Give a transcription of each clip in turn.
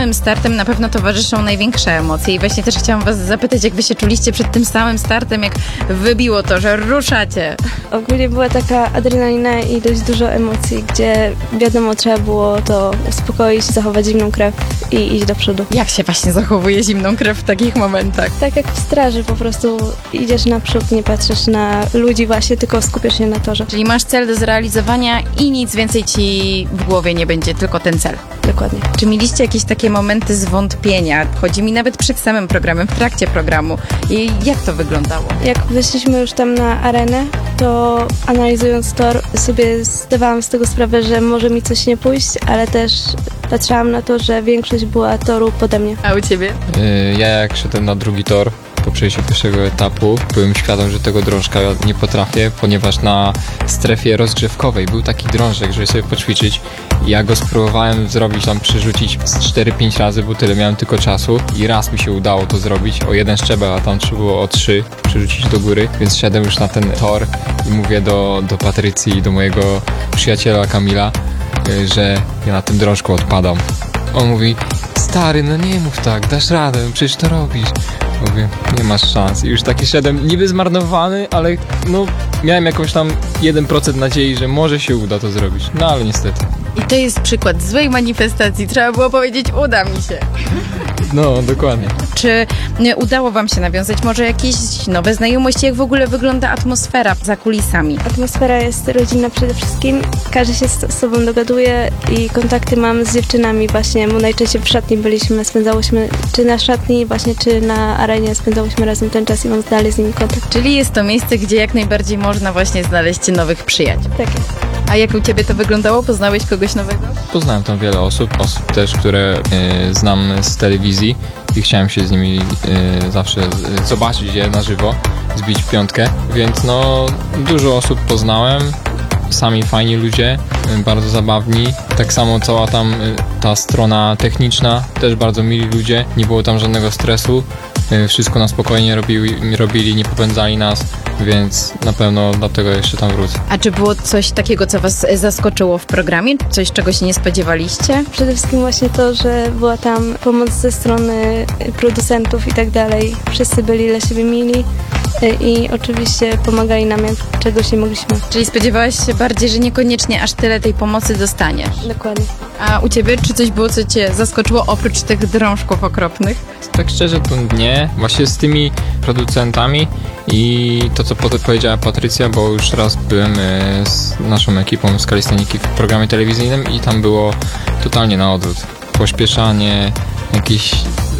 samym startem na pewno towarzyszą największe emocje i właśnie też chciałam was zapytać, jak wy się czuliście przed tym samym startem, jak wybiło to, że ruszacie. Ogólnie była taka adrenalina i dość dużo emocji, gdzie wiadomo, trzeba było to uspokoić, zachować zimną krew i iść do przodu. Jak się właśnie zachowuje zimną krew w takich momentach? Tak jak w straży, po prostu idziesz naprzód, nie patrzysz na ludzi właśnie, tylko skupiasz się na torze. Czyli masz cel do zrealizowania i nic więcej ci w głowie nie będzie, tylko ten cel. Dokładnie. Czy mieliście jakieś takie momenty zwątpienia? Chodzi mi nawet przed samym programem, w trakcie programu. I jak to wyglądało? Jak wyszliśmy już tam na arenę, to analizując tor, sobie zdawałam z tego sprawę, że może mi coś nie pójść, ale też patrzyłam na to, że większość była toru pode mnie. A u ciebie? Ja jak szedłem na drugi tor po przejściu pierwszego etapu, byłem świadom, że tego drążka nie potrafię, ponieważ na strefie rozgrzewkowej był taki drążek, żeby sobie poćwiczyć. Ja go spróbowałem zrobić, tam przerzucić z 4-5 razy, bo tyle miałem tylko czasu i raz mi się udało to zrobić o 1 szczebel, a tam trzeba było o 3 przerzucić do góry, więc szedłem już na ten tor i mówię do Patrycji i do mojego przyjaciela Kamila, że ja na tym drążku odpadam. On mówi: stary, no nie mów tak, dasz radę, przecież to robisz. Mówię, nie masz szans. I już taki szedłem, niby zmarnowany, ale no miałem jakąś tam 1% nadziei, że może się uda to zrobić. No ale niestety. I to jest przykład złej manifestacji. Trzeba było powiedzieć, uda mi się. No, dokładnie. Czy udało wam się nawiązać może jakieś nowe znajomości? Jak w ogóle wygląda atmosfera za kulisami? Atmosfera jest rodzinna przede wszystkim. Każdy się z sobą dogaduje i kontakty mam z dziewczynami właśnie, bo najczęściej w szatni byliśmy, spędzałyśmy czy na szatni właśnie, czy na arenie, spędzałyśmy razem ten czas i mam dalej z nimi kontakt. Czyli jest to miejsce, gdzie jak najbardziej można właśnie znaleźć nowych przyjaciół. Tak jest. A jak u ciebie to wyglądało? Poznałeś kogoś nowego? Poznałem tam wiele osób też, które znam z telewizji i chciałem się z nimi zawsze zobaczyć je na żywo, zbić piątkę, więc no dużo osób poznałem, sami fajni ludzie, bardzo zabawni, tak samo cała tam ta strona techniczna, też bardzo mili ludzie, nie było tam żadnego stresu, wszystko na spokojnie robili, nie popędzali nas, więc na pewno dlatego jeszcze tam wrócę. A czy było coś takiego, co was zaskoczyło w programie? Coś, czego się nie spodziewaliście? Przede wszystkim właśnie to, że była tam pomoc ze strony producentów i tak dalej. Wszyscy byli dla siebie mili i oczywiście pomagali nam, jak czegoś nie mogliśmy. Czyli spodziewałaś się bardziej, że niekoniecznie aż tyle tej pomocy dostaniesz? Dokładnie. A u ciebie, czy coś było, co cię zaskoczyło oprócz tych drążków okropnych? Tak szczerze to nie, właśnie z tymi producentami i to, co powiedziała Patrycja, bo już raz byłem z naszą ekipą z kalisteniki w programie telewizyjnym i tam było totalnie na odwrót. Pośpieszanie, jakieś,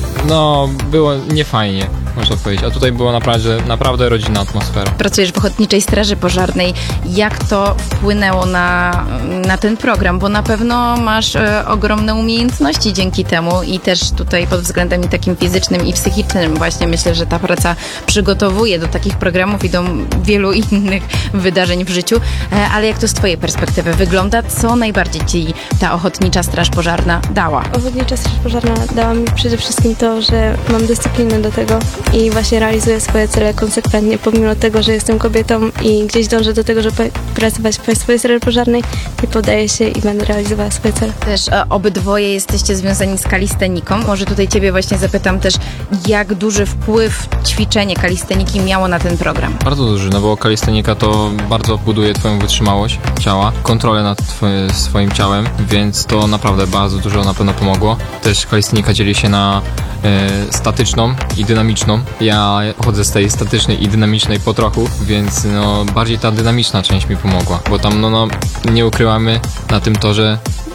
no było niefajnie, można powiedzieć, a tutaj była naprawdę rodzinna atmosfera. Pracujesz w Ochotniczej Straży Pożarnej. Jak to wpłynęło na ten program? Bo na pewno masz ogromne umiejętności dzięki temu i też tutaj pod względem i takim fizycznym i psychicznym właśnie myślę, że ta praca przygotowuje do takich programów i do wielu innych wydarzeń w życiu. Ale jak to z twojej perspektywy wygląda? Co najbardziej ci ta Ochotnicza Straż Pożarna dała? Ochotnicza Straż Pożarna dała mi przede wszystkim to, że mam dyscyplinę do tego i właśnie realizuję swoje cele konsekwentnie, pomimo tego, że jestem kobietą i gdzieś dążę do tego, żeby pracować w Państwowej Straży Pożarnej, nie poddaję się i będę realizowała swoje cele. Też obydwoje jesteście związani z kalisteniką. Może tutaj ciebie właśnie zapytam też, jak duży wpływ ćwiczenie kalisteniki miało na ten program? Bardzo duży, no bo kalistenika to bardzo buduje twoją wytrzymałość ciała, kontrolę nad swoim ciałem, więc to naprawdę bardzo dużo na pewno pomogło. Też kalistenika dzieli się na statyczną i dynamiczną. Ja chodzę z tej statycznej i dynamicznej po trochu, więc no bardziej ta dynamiczna część mi pomogła, bo tam no nie ukrywamy na tym torze,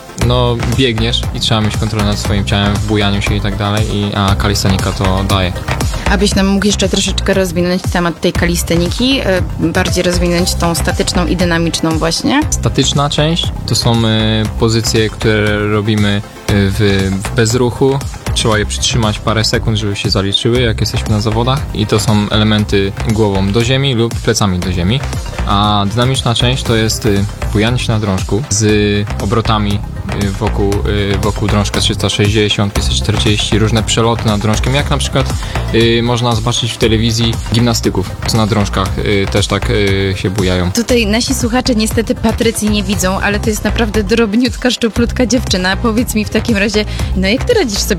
no biegniesz i trzeba mieć kontrolę nad swoim ciałem w bujaniu się i tak dalej, a kalistenika to daje. Abyś nam mógł jeszcze troszeczkę rozwinąć temat tej kalisteniki, bardziej rozwinąć tą statyczną i dynamiczną właśnie? Statyczna część to są pozycje, które robimy w bezruchu. Trzeba je przytrzymać parę sekund, żeby się zaliczyły, jak jesteśmy na zawodach. I to są elementy głową do ziemi lub plecami do ziemi. A dynamiczna część to jest bujanie się na drążku z obrotami wokół drążka 360, 540, różne przeloty nad drążkiem, jak na przykład można zobaczyć w telewizji gimnastyków, co na drążkach też tak się bujają. Tutaj nasi słuchacze niestety Patrycji nie widzą, ale to jest naprawdę drobniutka, szczuplutka dziewczyna. Powiedz mi w takim razie, no jak ty radzisz sobie